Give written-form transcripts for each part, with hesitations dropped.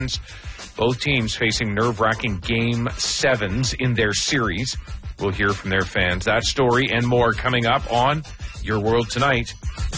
Both teams facing nerve-wracking Game 7s in their series. We'll hear from their fans. That story and more coming up on Your World Tonight.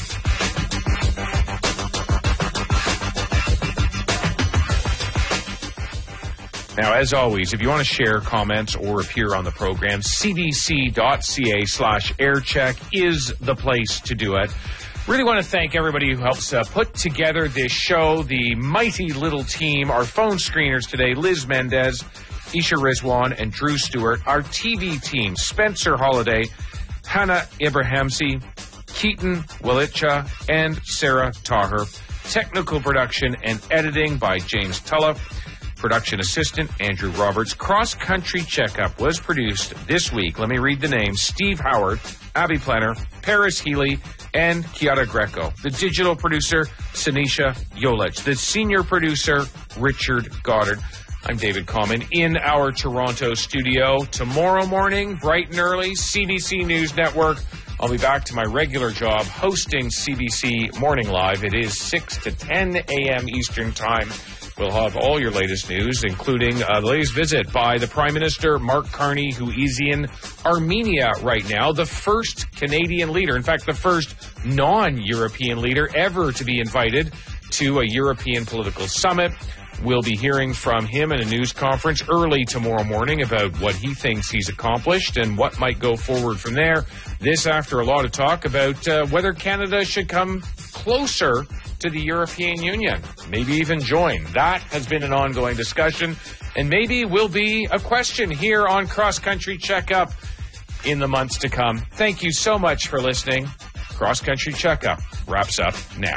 Now, as always, if you want to share comments or appear on the program, cbc.ca/aircheck is the place to do it. Really want to thank everybody who helps put together this show, the mighty little team, our phone screeners today, Liz Mendez, Isha Rizwan, and Drew Stewart. Our TV team, Spencer Holiday, Hannah Ibrahimsi, Keaton Walitcha, and Sarah Taher. Technical production and editing by James Tulla. Production assistant, Andrew Roberts. Cross Country Checkup was produced this week. Let me read the names. Steve Howard, Abby Plenner, Paris Healy, and Chiara Greco. The digital producer, Sanisha Yolich. The senior producer, Richard Goddard. I'm David Common in our Toronto studio. Tomorrow morning, bright and early, CBC News Network. I'll be back to my regular job hosting CBC Morning Live. It is 6 to 10 a.m. Eastern Time. We'll have all your latest news, including the latest visit by the Prime Minister, Mark Carney, who is in Armenia right now, the first Canadian leader, in fact, the first non-European leader ever to be invited to a European political summit. We'll be hearing from him in a news conference early tomorrow morning about what he thinks he's accomplished and what might go forward from there. This after a lot of talk about whether Canada should come closer to the European Union, maybe even join. That has been an ongoing discussion and maybe will be a question here on Cross Country Checkup in the months to come. Thank you so much for listening. Cross Country Checkup wraps up now.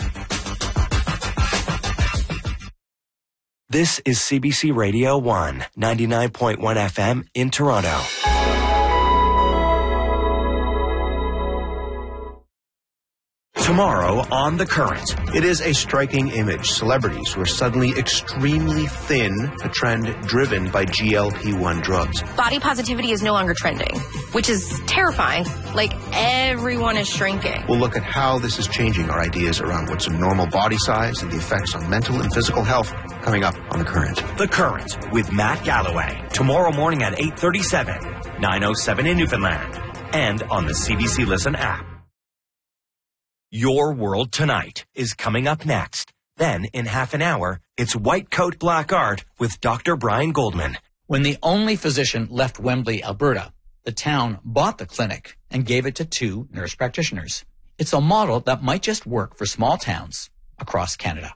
This is CBC Radio 1, 99.1 FM in Toronto. Tomorrow on The Current. It is a striking image. Celebrities who are suddenly extremely thin, a trend driven by GLP-1 drugs. Body positivity is no longer trending, which is terrifying. Like, everyone is shrinking. We'll look at how this is changing our ideas around what's a normal body size and the effects on mental and physical health coming up on The Current. The Current with Matt Galloway. Tomorrow morning at 8:37, 9:07 in Newfoundland, and on the CBC Listen app. Your World Tonight is coming up next. Then, in half an hour, it's White Coat Black Art with Dr. Brian Goldman. When the only physician left Wembley, Alberta, the town bought the clinic and gave it to 2 nurse practitioners. It's a model that might just work for small towns across Canada.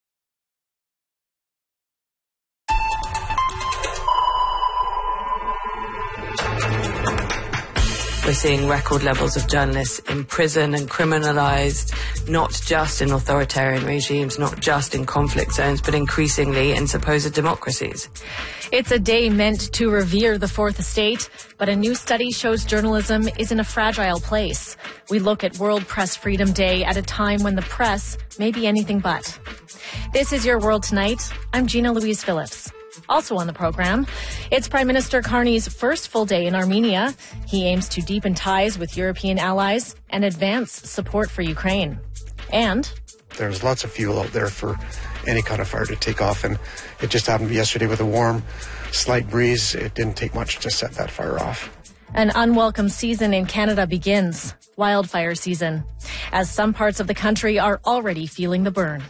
We're seeing record levels of journalists in prison and criminalised, not just in authoritarian regimes, not just in conflict zones, but increasingly in supposed democracies. It's a day meant to revere the Fourth Estate, but a new study shows journalism is in a fragile place. We look at World Press Freedom Day at a time when the press may be anything but. This is Your World Tonight. I'm Gina Louise Phillips. Also on the program, it's Prime Minister Carney's first full day in Armenia. He aims to deepen ties with European allies and advance support for Ukraine. And there's lots of fuel out there for any kind of fire to take off, and it just happened yesterday with a warm, slight breeze. It didn't take much to set that fire off. An unwelcome season in Canada begins, wildfire season, as some parts of the country are already feeling the burn.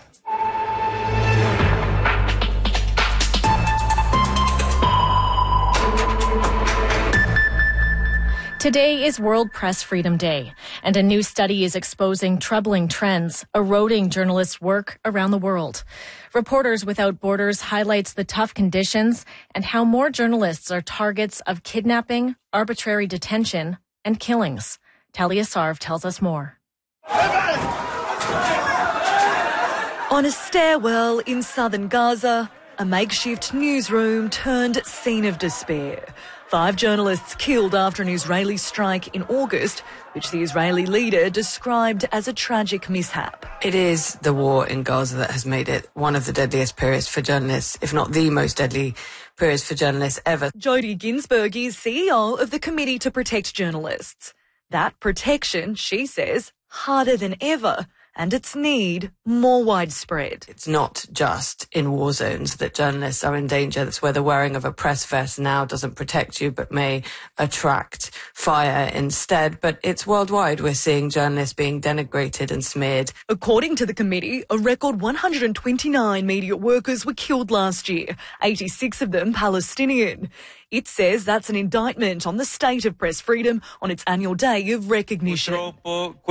Today is World Press Freedom Day, and a new study is exposing troubling trends, eroding journalists' work around the world. Reporters Without Borders highlights the tough conditions and how more journalists are targets of kidnapping, arbitrary detention, and killings. Talia Sarv tells us more. On a stairwell in southern Gaza, a makeshift newsroom turned scene of despair. 5 journalists killed after an Israeli strike in August, which the Israeli leader described as a tragic mishap. It is the war in Gaza that has made it one of the deadliest periods for journalists, if not the most deadly periods for journalists ever. Jodie Ginsberg is CEO of the Committee to Protect Journalists. That protection, she says, harder than ever and its need more widespread. It's not just in war zones that journalists are in danger. That's where the wearing of a press vest now doesn't protect you but may attract fire instead. But it's worldwide. We're seeing journalists being denigrated and smeared. According to the committee, a record 129 media workers were killed last year, 86 of them Palestinian. It says that's an indictment on the state of press freedom on its annual day of recognition. Pope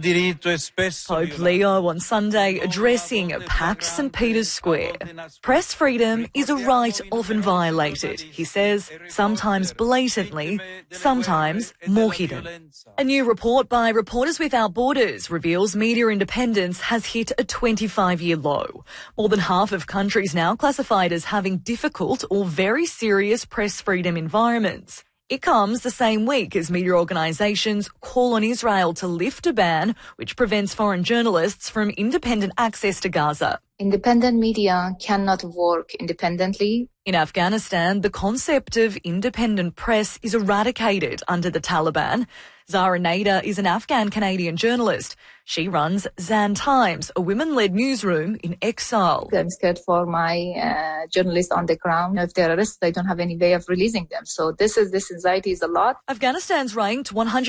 Leo on Sunday addressing a packed St. Peter's Square. Press freedom is a right often violated, he says, sometimes blatantly, sometimes more hidden. A new report by Reporters Without Borders reveals media independence has hit a 25-year low. More than half of countries now classified as having difficult or very serious press freedom environments. It comes the same week as media organisations call on Israel to lift a ban which prevents foreign journalists from independent access to Gaza. Independent media cannot work independently. In Afghanistan, the concept of independent press is eradicated under the Taliban. Zara Nader is an Afghan-Canadian journalist. She runs Zan Times, a women-led newsroom in exile. I'm scared for my journalists on the ground. If they're arrested, I don't have any way of releasing them. So this anxiety is a lot. Afghanistan's ranked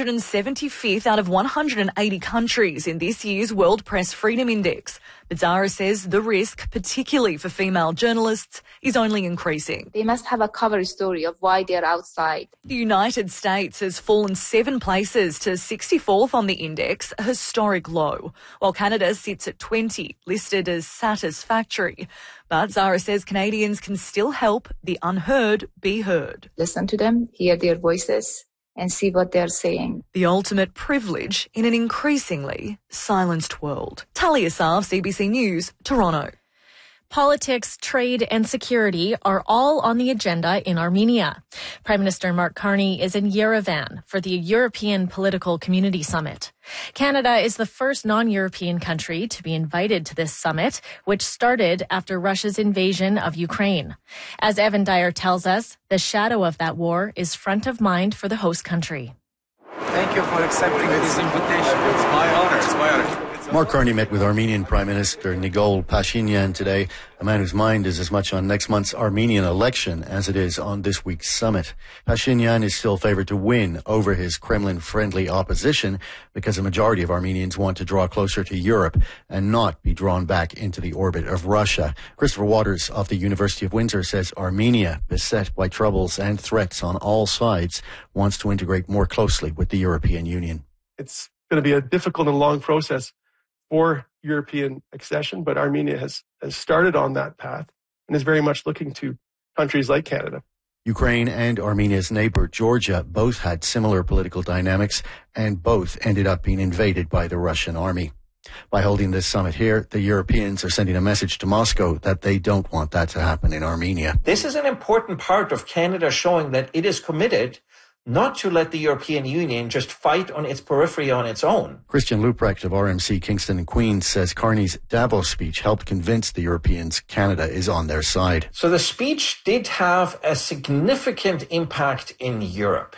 175th out of 180 countries in this year's World Press Freedom Index. But Zara says the risk, particularly for female journalists, is only increasing. They must have a cover story of why they're outside. The United States has fallen 7 places to 64th on the index, a historic low, while Canada sits at 20, listed as satisfactory. But Zara says Canadians can still help the unheard be heard. Listen to them, hear their voices, and see what they're saying. The ultimate privilege in an increasingly silenced world. Talia Sav, CBC News, Toronto. Politics, trade and security are all on the agenda in Armenia. Prime Minister Mark Carney is in Yerevan for the European Political Community Summit. Canada is the first non-European country to be invited to this summit, which started after Russia's invasion of Ukraine. As Evan Dyer tells us, the shadow of that war is front of mind for the host country. Thank you for accepting this invitation. It's my honor. It's my honor. Mark Carney met with Armenian Prime Minister Nikol Pashinyan today, a man whose mind is as much on next month's Armenian election as it is on this week's summit. Pashinyan is still favored to win over his Kremlin-friendly opposition because a majority of Armenians want to draw closer to Europe and not be drawn back into the orbit of Russia. Christopher Waters of the University of Windsor says Armenia, beset by troubles and threats on all sides, wants to integrate more closely with the European Union. It's going to be a difficult and long process for European accession, but Armenia has started on that path and is very much looking to countries like Canada. Ukraine and Armenia's neighbor Georgia both had similar political dynamics and both ended up being invaded by the Russian army. By holding this summit here, the Europeans are sending a message to Moscow that they don't want that to happen in Armenia. This is an important part of Canada showing that it is committed not to let the European Union just fight on its periphery on its own. Christian Luprecht of RMC Kingston and Queens says Carney's Davos speech helped convince the Europeans Canada is on their side. So the speech did have a significant impact in Europe.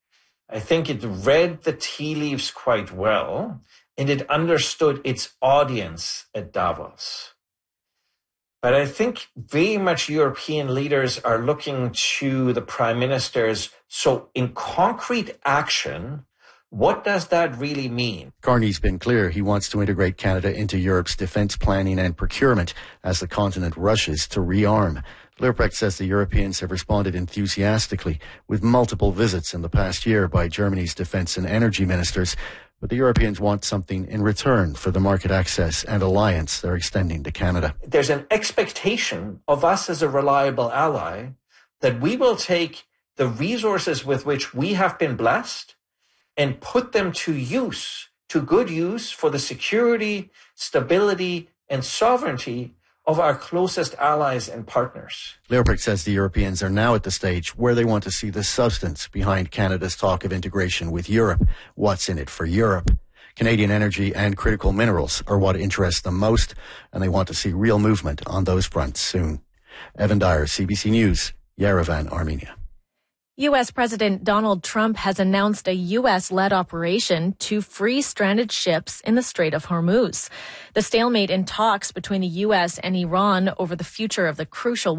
I think it read the tea leaves quite well, and it understood its audience at Davos. But I think very much European leaders are looking to the prime ministers. So in concrete action, what does that really mean? Carney's been clear he wants to integrate Canada into Europe's defence planning and procurement as the continent rushes to rearm. Luprecht says the Europeans have responded enthusiastically with multiple visits in the past year by Germany's defence and energy ministers. But the Europeans want something in return for the market access and alliance they're extending to Canada. There's an expectation of us as a reliable ally that we will take the resources with which we have been blessed and put them to use, to good use for the security, stability, and sovereignty of our closest allies and partners. Luprecht says the Europeans are now at the stage where they want to see the substance behind Canada's talk of integration with Europe. What's in it for Europe? Canadian energy and critical minerals are what interests them most, and they want to see real movement on those fronts soon. Evan Dyer, CBC News, Yerevan, Armenia. U.S. President Donald Trump has announced a U.S.-led operation to free stranded ships in the Strait of Hormuz. The stalemate in talks between the U.S. and Iran over the future of the crucial